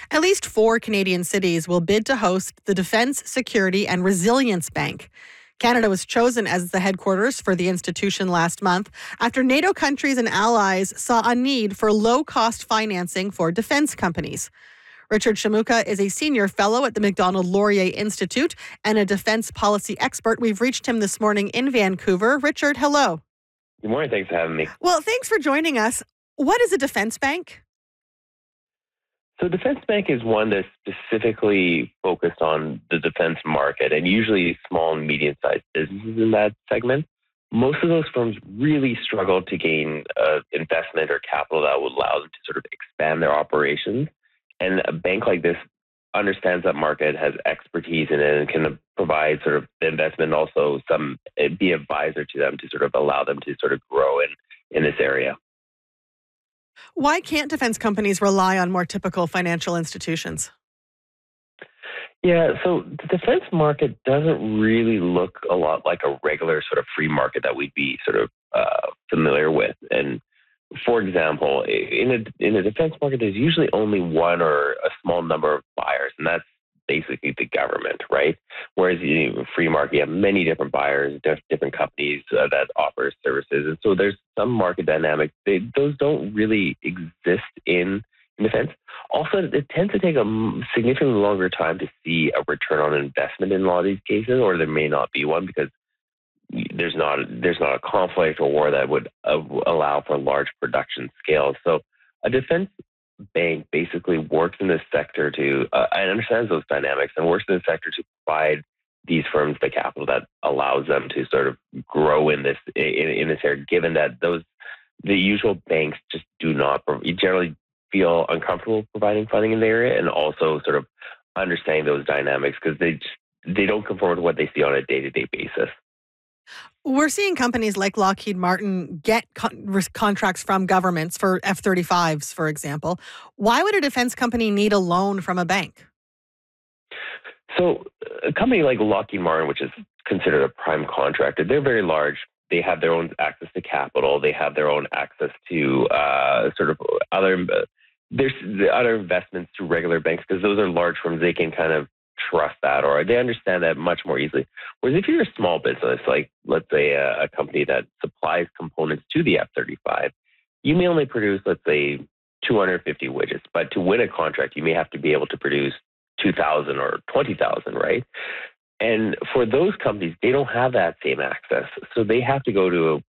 At least 4 Canadian cities will bid to host the Defence, Security and Resilience Bank. Canada was chosen as the headquarters for the institution last month after NATO countries and allies saw a need for low-cost financing for defense companies. Richard Shamuka is a senior fellow at the Macdonald-Laurier Institute and a defense policy expert. We've reached him this morning in Vancouver. Richard, hello. Good morning. Thanks for having me. Well, thanks for joining us. What is a defense bank? So Defense Bank is one that's specifically focused on the defense market and usually small and medium-sized businesses in that segment. Most of those firms really struggle to gain investment or capital that would allow them to sort of expand their operations. And a bank like this understands that market, has expertise in it, and can provide sort of the investment, and also be advisor to them to sort of allow them to sort of grow in this area. Why can't defense companies rely on more typical financial institutions? Yeah, so the defense market doesn't really look a lot like a regular sort of free market that we'd be sort of familiar with. And for example, in a defense market, there's usually only one or a small number of buyers, and that's basically the government, right? Whereas in a free market, you have many different buyers, different companies that offer services. And so there's some market dynamics. Those don't really exist in defense. Also, it tends to take a significantly longer time to see a return on investment in a lot of these cases, or there may not be one because there's not a conflict or war that would allow for large production scale. So a defense bank basically works in this sector to and understands those dynamics and works in the sector to provide these firms the capital that allows them to sort of grow in this area, given that the usual banks just do not generally feel uncomfortable providing funding in the area, and also sort of understanding those dynamics because they don't conform to what they see on a day-to-day basis. We're seeing companies like Lockheed Martin get contracts from governments for F-35s, for example. Why would a defense company need a loan from a bank? So a company like Lockheed Martin, which is considered a prime contractor, they're very large. They have their own access to capital. They have their own access to sort of there's other investments through regular banks because those are large firms. They can kind of trust that, or they understand that much more easily. Whereas if you're a small business, like let's say a company that supplies components to the F-35, you may only produce, let's say, 250 widgets, but to win a contract, you may have to be able to produce 2,000 or 20,000, right? And for those companies, they don't have that same access. So they have to go to